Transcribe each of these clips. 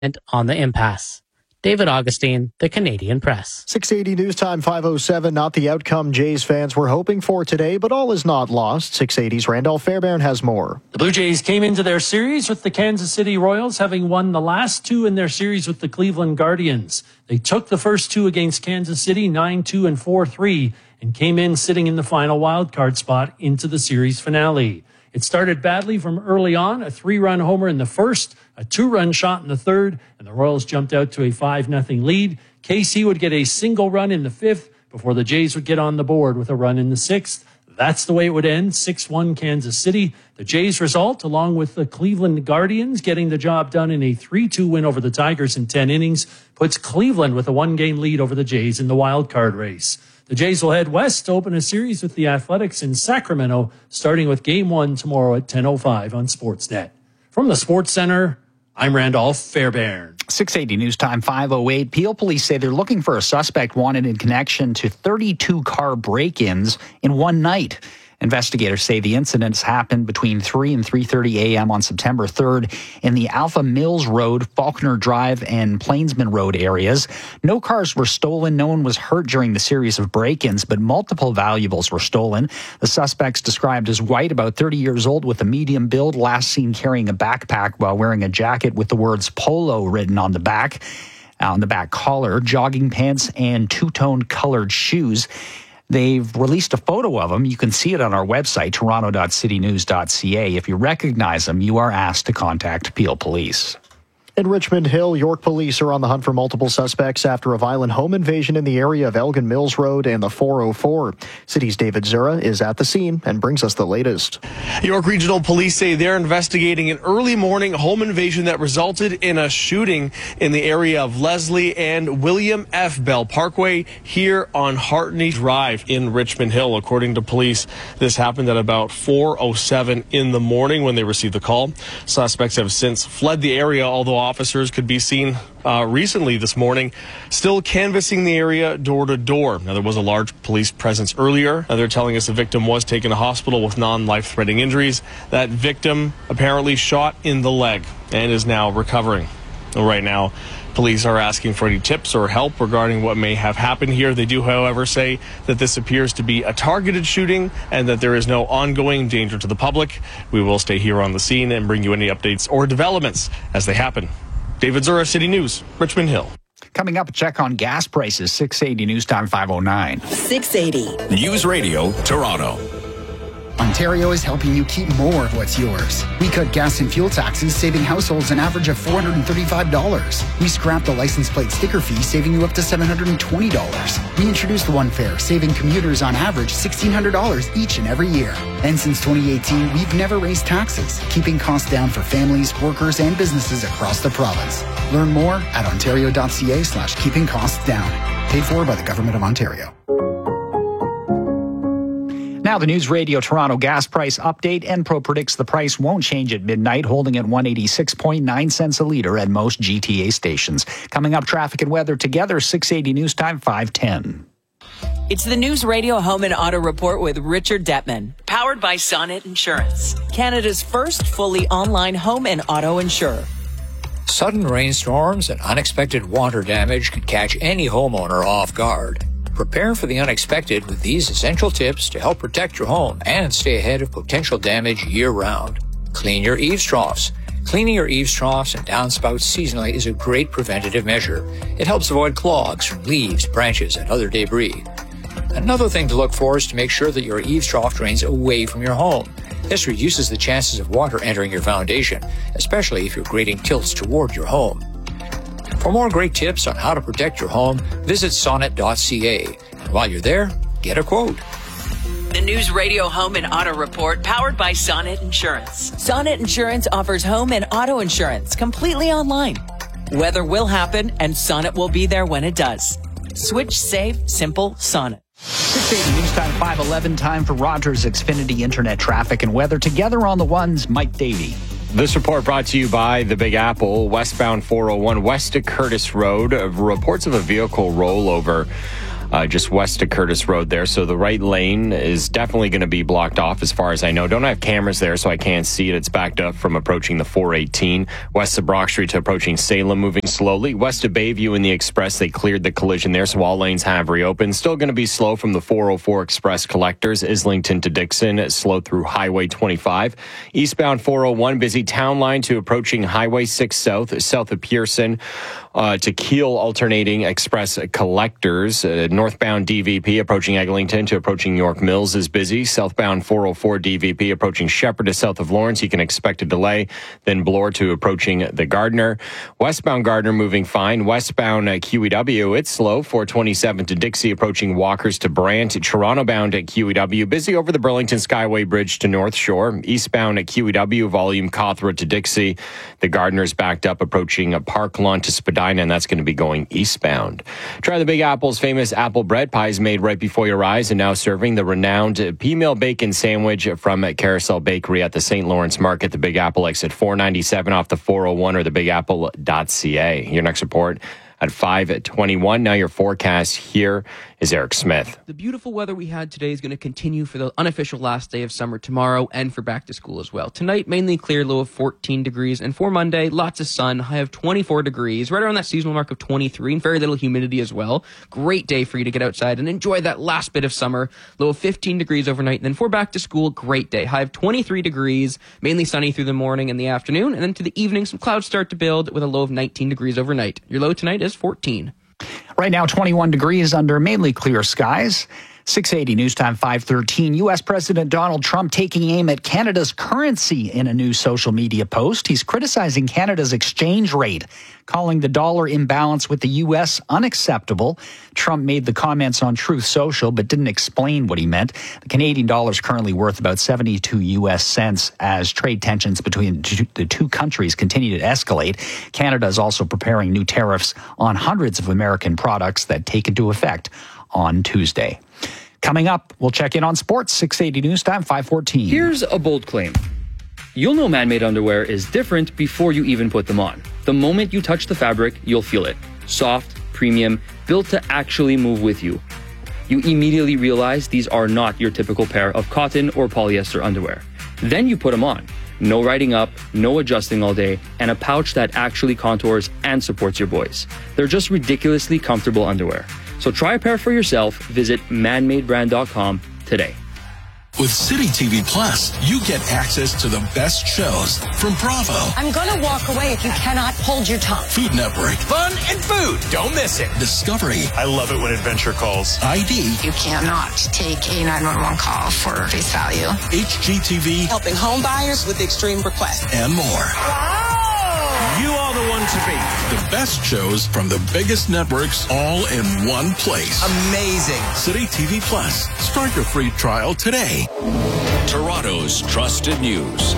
on the impasse. David Augustine, The Canadian Press. 680 News Time 5:07. Not the outcome Jays fans were hoping for today, but all is not lost. 680's Randolph Fairbairn has more. The Blue Jays came into their series with the Kansas City Royals, having won the last two in their series with the Cleveland Guardians. They took the first two against Kansas City 9-2 and 4-3 and came in sitting in the final wildcard spot into the series finale. It started badly from early on, a 3-run homer in the first, a 2-run shot in the third, and the Royals jumped out to a 5-0 lead. KC would get a single run in the fifth before the Jays would get on the board with a run in the sixth. That's the way it would end, 6-1 Kansas City. The Jays result, along with the Cleveland Guardians getting the job done in a 3-2 win over the Tigers in 10 innings, puts Cleveland with a 1-game lead over the Jays in the wild card race. The Jays will head west to open a series with the Athletics in Sacramento, starting with Game 1 tomorrow at 10:05 on Sportsnet. From the Sports Center, I'm Randolph Fairbairn. 680 News Time 5:08. Peel police say they're looking for a suspect wanted in connection to 32 car break-ins in one night. Investigators say the incidents happened between 3 and 3:30 a.m. on September 3rd in the Alpha Mills Road, Faulkner Drive, and Plainsman Road areas. No cars were stolen. No one was hurt during the series of break-ins, but multiple valuables were stolen. The suspects, described as white, about 30 years old, with a medium build, last seen carrying a backpack while wearing a jacket with the words Polo written on the back collar, jogging pants, and two-tone colored shoes. They've released a photo of them. You can see it on our website, toronto.citynews.ca. If you recognize them, you are asked to contact Peel Police. In Richmond Hill, York police are on the hunt for multiple suspects after a violent home invasion in the area of Elgin Mills Road and the 404. City's David Zura is at the scene and brings us the latest. York Regional Police say they're investigating an early morning home invasion that resulted in a shooting in the area of Leslie and William F. Bell Parkway here on Hartney Drive in Richmond Hill. According to police, this happened at about 4:07 in the morning when they received the call. Suspects have since fled the area, although officers could be seen recently this morning still canvassing the area door to door. Now, there was a large police presence earlier. Now, they're telling us the victim was taken to hospital with non-life-threatening injuries. That victim apparently shot in the leg and is now recovering. Right now, police are asking for any tips or help regarding what may have happened here. They do, however, say that this appears to be a targeted shooting and that there is no ongoing danger to the public. We will stay here on the scene and bring you any updates or developments as they happen. David Zura, City News, Richmond Hill. Coming up, a check on gas prices, 680 News Time 5:09. 680 News Radio, Toronto. Ontario is helping you keep more of what's yours. We cut gas and fuel taxes, saving households an average of $435. We scrapped the license plate sticker fee, saving you up to $720. We introduced One Fare, saving commuters on average $1,600 each and every year. And since 2018, we've never raised taxes, keeping costs down for families, workers, and businesses across the province. Learn more at ontario.ca/keeping costs down. Paid for by the Government of Ontario. Now the News Radio Toronto gas price update. Enpro predicts the price won't change at midnight, holding at 186.9 cents a litre at most GTA stations. Coming up, traffic and weather together, 680 News Time 5:10. It's the News Radio Home and Auto Report with Richard Detman, powered by Sonnet Insurance, Canada's first fully online home and auto insurer. Sudden rainstorms and unexpected water damage can catch any homeowner off guard. Prepare for the unexpected with these essential tips to help protect your home and stay ahead of potential damage year-round. Clean your eaves troughs. Cleaning your eaves troughs and downspouts seasonally is a great preventative measure. It helps avoid clogs from leaves, branches, and other debris. Another thing to look for is to make sure that your eaves trough drains away from your home. This reduces the chances of water entering your foundation, especially if your grading tilts toward your home. For more great tips on how to protect your home, visit sonnet.ca. And while you're there, get a quote. The News Radio Home and Auto Report, powered by Sonnet Insurance. Sonnet Insurance offers home and auto insurance completely online. Weather will happen, and Sonnet will be there when it does. Switch safe, simple Sonnet. 680 News Time 5:11. Time for Rogers Xfinity Internet traffic and weather. Together on the ones, Mike Davey. This report brought to you by the Big Apple, westbound 401 west of Curtis Road. Reports of a vehicle rollover just west of Curtis Road there. So the right lane is definitely going to be blocked off as far as I know. Don't have cameras there, so I can't see it. It's backed up from approaching the 418. West of Brock Street to approaching Salem, moving slowly. West of Bayview in the Express, they cleared the collision there, so all lanes have reopened. Still going to be slow from the 404 Express collectors. Islington to Dixon, slow through Highway 25. Eastbound 401, busy Town Line to approaching Highway 6 South, south of Pearson. To Kiel alternating express collectors. Northbound DVP approaching Eglinton to approaching York Mills is busy. Southbound 404 DVP approaching Shepherd to south of Lawrence. You can expect a delay. Then Bloor to approaching the Gardner. Westbound Gardner moving fine. Westbound QEW, it's slow. 427 to Dixie approaching Walkers to Brant. Toronto bound at QEW, busy over the Burlington Skyway Bridge to North Shore. Eastbound at QEW, volume Cawthra to Dixie. The Gardner's backed up approaching Park Lawn to Spadina, and that's going to be going eastbound. Try the Big Apple's famous apple bread pies made right before your eyes, and now serving the renowned P-Mill Bacon Sandwich from Carousel Bakery at the St. Lawrence Market. The Big Apple exit 497 off the 401 or thebigapple.ca. Your next report at 5:21. Now your forecast. Here is Eric Smith. The beautiful weather we had today is going to continue for the unofficial last day of summer tomorrow and for back to school as well. Tonight, mainly clear, low of 14 degrees. And for Monday, lots of sun, high of 24 degrees, right around that seasonal mark of 23 and very little humidity as well. Great day for you to get outside and enjoy that last bit of summer. Low of 15 degrees overnight. And then for back to school, great day. High of 23 degrees, mainly sunny through the morning and the afternoon. And then to the evening, some clouds start to build with a low of 19 degrees overnight. Your low tonight is 14. Right now, 21 degrees under mainly clear skies. 680 News Time 5:13. U.S. President Donald Trump taking aim at Canada's currency in a new social media post. He's criticizing Canada's exchange rate, calling the dollar imbalance with the U.S. unacceptable. Trump made the comments on Truth Social, but didn't explain what he meant. The Canadian dollar is currently worth about 72 U.S. cents as trade tensions between the two countries continue to escalate. Canada is also preparing new tariffs on hundreds of American products that take into effect on Tuesday. Coming up, we'll check in on sports. 680 News Time, 5:14. Here's a bold claim. You'll know man-made underwear is different before you even put them on. The moment you touch the fabric, you'll feel it. Soft, premium, built to actually move with you. You immediately realize these are not your typical pair of cotton or polyester underwear. Then you put them on. No riding up, no adjusting all day, and a pouch that actually contours and supports your boys. They're just ridiculously comfortable underwear. So try a pair for yourself. Visit manmadebrand.com today. With City TV Plus, you get access to the best shows from Bravo. I'm going to walk away if you cannot hold your tongue. Food Network. Fun and food. Don't miss it. Discovery. I love it when adventure calls. ID. You cannot take a 911 call for face value. HGTV. Helping home buyers with extreme requests. And more. Wow! You are the one to beat. The best shows from the biggest networks all in one place. Amazing. City TV Plus. Start your free trial today. Toronto's trusted news.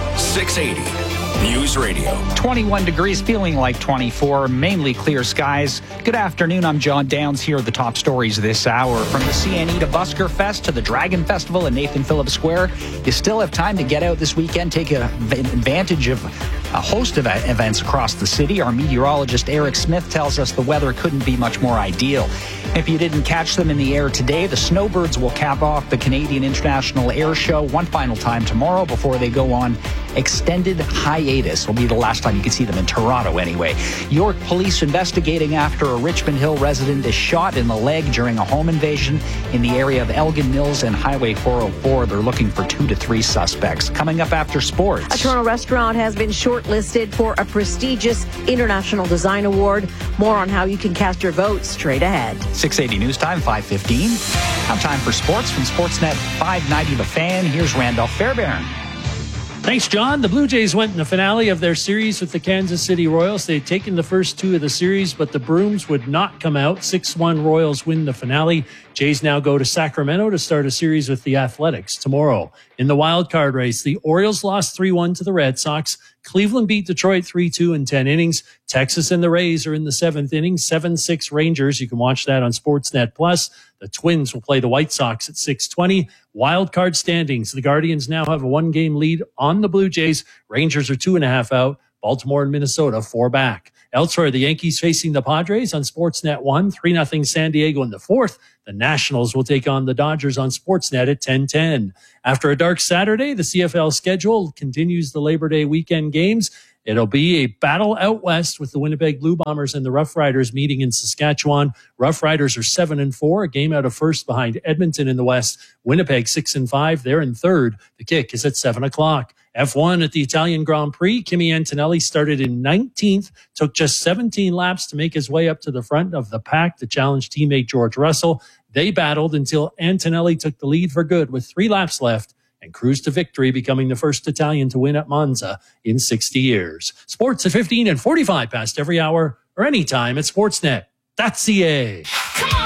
680 News Radio. 21 degrees, feeling like 24, mainly clear skies. Good afternoon, I'm John Downs. Here are the top stories this hour. From the CNE to Busker Fest to the Dragon Festival in Nathan Phillips Square, you still have time to get out this weekend, take advantage of a host of events across the city. Our meteorologist Eric Smith tells us the weather couldn't be much more ideal. If you didn't catch them in the air today, the Snowbirds will cap off the Canadian International Air Show one final time tomorrow before they go on extended hiatus. Will be the last time you can see them in Toronto anyway. York police investigating after a Richmond Hill resident is shot in the leg during a home invasion in the area of Elgin Mills and Highway 404. They're looking for 2 to 3 suspects. Coming up after sports. A Toronto restaurant has been shortlisted for a prestigious International Design Award. More on how you can cast your vote straight ahead. 680 News Time, 5:15. Now time for sports from Sportsnet 590 The Fan. Here's Randolph Fairbairn. Thanks, John. The Blue Jays went in the finale of their series with the Kansas City Royals. They had taken the first 2 of the series, but the brooms would not come out. 6-1 Royals win the finale. Jays now go to Sacramento to start a series with the Athletics tomorrow. In the wild card race, the Orioles lost 3-1 to the Red Sox. Cleveland beat Detroit 3-2 in 10 innings. Texas and the Rays are in the 7th inning, 7-6 Rangers. You can watch that on Sportsnet Plus. The Twins will play the White Sox at 6:20. Wild card standings. The Guardians now have a 1-game lead on the Blue Jays. Rangers are 2.5 out. Baltimore and Minnesota 4 back. Elsewhere, the Yankees facing the Padres on Sportsnet 1, 3-0 San Diego in the fourth. The Nationals will take on the Dodgers on Sportsnet at 10:10. After a dark Saturday, the CFL schedule continues the Labor Day weekend games. It'll be a battle out west with the Winnipeg Blue Bombers and the Rough Riders meeting in Saskatchewan. Rough Riders are 7-4, a game out of first behind Edmonton in the west. Winnipeg 6-5, they're in third. The kick is at 7 o'clock. F1 at the Italian Grand Prix. Kimi Antonelli started in 19th, took just 17 laps to make his way up to the front of the pack to challenge teammate George Russell. They battled until Antonelli took the lead for good with 3 laps left and cruised to victory, becoming the first Italian to win at Monza in 60 years. Sports at 15 and 45 past every hour or anytime at sportsnet.ca.